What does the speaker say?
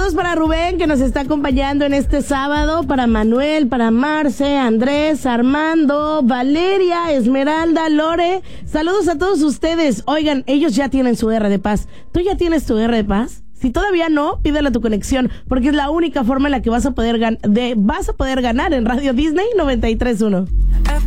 Saludos para Rubén, que nos está acompañando en este sábado, para Manuel, para Marce, Andrés, Armando, Valeria, Esmeralda, Lore. Saludos a todos ustedes. Oigan, ellos ya tienen su R de paz. ¿Tú ya tienes tu R de paz? Si todavía no, pídele a tu conexión, porque es la única forma en la que vas a poder ganar en Radio Disney 93.1.